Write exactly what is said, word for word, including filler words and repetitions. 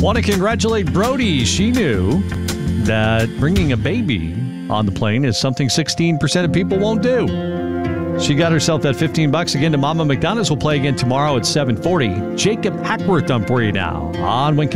Want to congratulate Brody. She knew that bringing a baby on the plane is something sixteen percent of people won't do. She got herself that fifteen bucks again to Mama McDonald's. We'll play again tomorrow at seven forty. Jacob Hackworth on for you now on Win